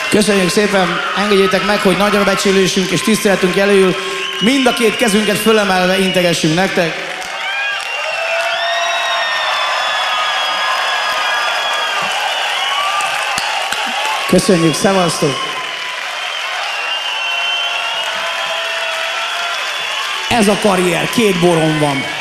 Köszönjük szépen, engedjétek meg, hogy nagyra becsülésünk és tiszteletünk előül mind a két kezünket fölemelve integessünk nektek. Köszönjük, szevasztok! Ez a karrier, 2 borom van.